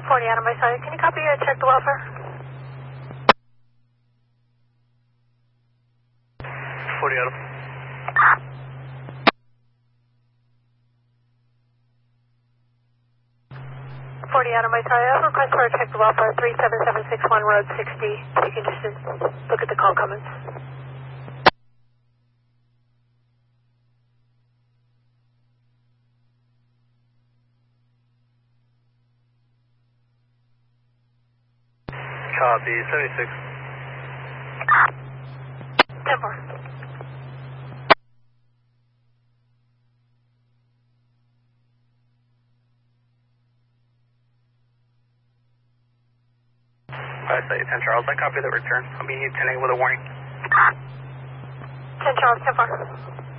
40 out of my side. Can you copy and check the welfare? 40 out of. 40 out of my side. I have a request for a check the welfare, 37761 Road 60. So you can just look at the call comments. Copy, 76. 10-4. I say 10 Charles, I copy the return. I'll be 10-8 with a warning. 10 Charles, 10-4.